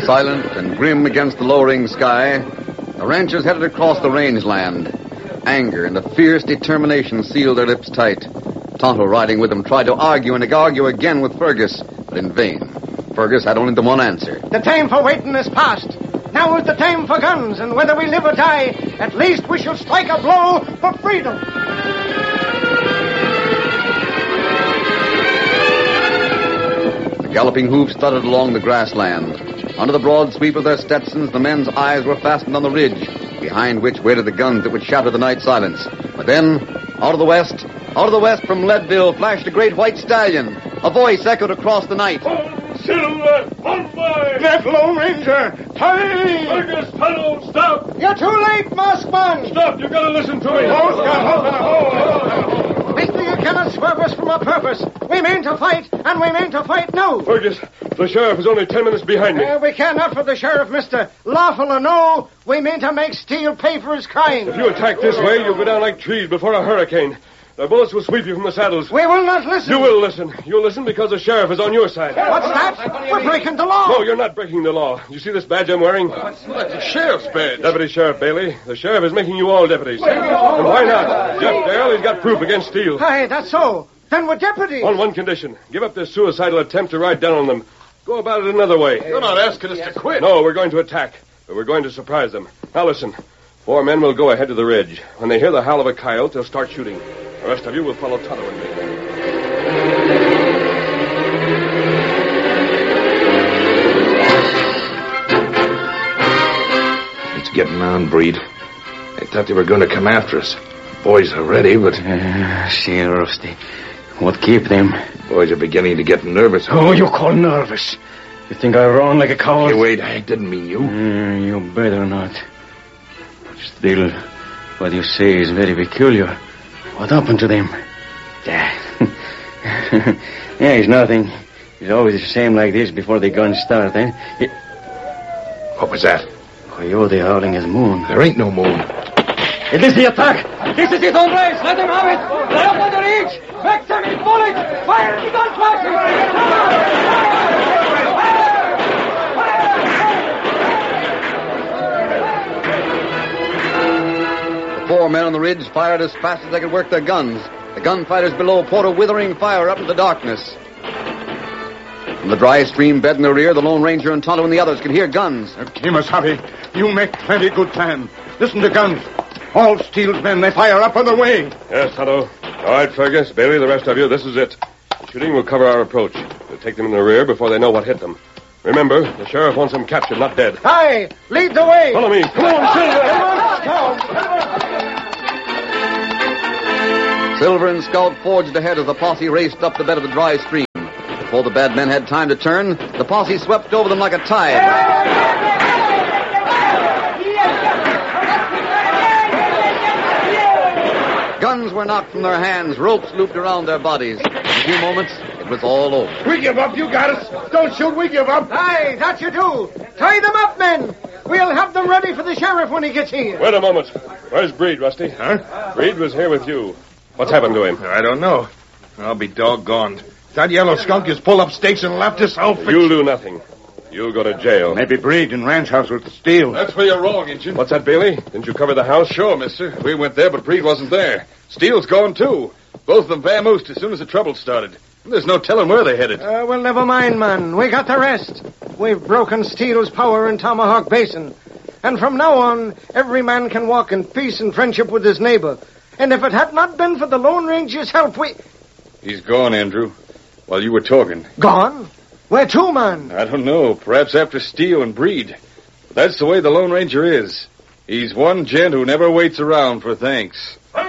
Silent and grim against the lowering sky, the ranchers headed across the rangeland. Anger and a fierce determination sealed their lips tight. Tonto, riding with them, tried to argue and argue again with Fergus, but in vain. Fergus had only the one answer. The time for waiting is past. Now is the time for guns, and whether we live or die, at least we shall strike a blow for freedom. The galloping hoofs thudded along the grassland. Under the broad sweep of their Stetsons, the men's eyes were fastened on the ridge, behind which waited the guns that would shatter the night silence. But then, out of the west, from Leadville, flashed a great white stallion. A voice echoed across the night. Silver, on by! That Lone Ranger! Tie! Fergus, Tonto, stop! You're too late, Maskman! Stop, you gotta listen to me! Mister, you cannot swerve us from our purpose. We mean to fight, and we mean to fight now. Fergus, the sheriff is only 10 minutes behind me. We care not for the sheriff, mister. Lawful or no, we mean to make Steele pay for his crime. If you attack this way, you'll go down like trees before a hurricane. The bullets will sweep you from the saddles. We will not listen. You will listen. You'll listen because the sheriff is on your side. What's that? We're breaking the law. No, you're not breaking the law. You see this badge I'm wearing? That's the sheriff's badge. Deputy Sheriff Bailey. The sheriff is making you all deputies. And why not? Jeff Darrell, he's got proof against Steele. Aye, that's so. Then we're deputies. On one condition. Give up this suicidal attempt to ride down on them. Go about it another way. You're not asking us to quit. No, we're going to attack. But we're going to surprise them. Now listen. 4 men will go ahead to the ridge. When they hear the howl of a coyote, they'll start shooting. The rest of you will follow Tonto and me. It's getting on, Breed. I thought they were going to come after us. Boys are ready, but... See, Rusty. What keep them? Boys are beginning to get nervous. Oh, you call nervous? You think I run like a coward? Hey, wait, I didn't mean you. You better not. Still, what you say is very peculiar. What happened to them? Yeah, it's nothing. It's always the same like this before the guns start, eh? What was that? Coyote howling his moon. There ain't no moon. It is the attack! This is it, hombres! Let them have it! Let up on the ridge! Make them eat bullets! Fire the gun flashes! The 4 men on the ridge fired as fast as they could work their guns. The gunfighters below poured a withering fire up into the darkness. From the dry stream bed in the rear, the Lone Ranger and Tonto and the others could hear guns. Kemosabe, you make plenty good plan. Listen to guns. All Steele's men, they fire up on the way. Yes, Tonto. All right, Fergus, Bailey, the rest of you, this is it. The shooting will cover our approach. We'll take them in the rear before they know what hit them. Remember, the sheriff wants them captured, not dead. Aye, lead the way. Follow me. Come on, Silver. Silver and Scout forged ahead as the posse raced up the bed of the dry stream. Before the bad men had time to turn, the posse swept over them like a tide. Guns were knocked from their hands, ropes looped around their bodies. In a few moments, it was all over. We give up, you got us. Don't shoot, we give up. Aye, that you do. Tie them up, men. We'll have them ready for the sheriff when he gets here. Wait a moment. Where's Breed, Rusty? Huh? Breed was here with you. What's happened to him? I don't know. I'll be doggone. That yellow skunk has pulled up stakes and left us all fixed. You'll do nothing. You'll go to jail. Maybe Breed in ranch house with Steele. That's where you're wrong, Injun. What's that, Bailey? Didn't you cover the house? Sure, mister. We went there, but Breed wasn't there. Steele's gone, too. Both of them vamoosed as soon as the trouble started. There's no telling where they headed. Well, never mind, man. We got the rest. We've broken Steele's power in Tomahawk Basin. And from now on, every man can walk in peace and friendship with his neighbor. And if it had not been for the Lone Ranger's help, we... He's gone, Andrew. While you were talking. Gone? Where to, man? I don't know. Perhaps after Steele and Breed. But that's the way the Lone Ranger is. He's one gent who never waits around for thanks.